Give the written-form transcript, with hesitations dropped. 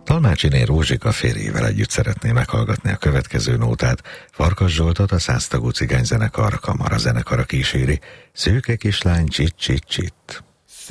Tolmácsiné Rózsika férjével együtt szeretné meghallgatni a következő nótát. Farkas Zsoltot a 100 tagú cigányzenekar kamarazenekara kíséri. Szőke kislány csit-csit-csit.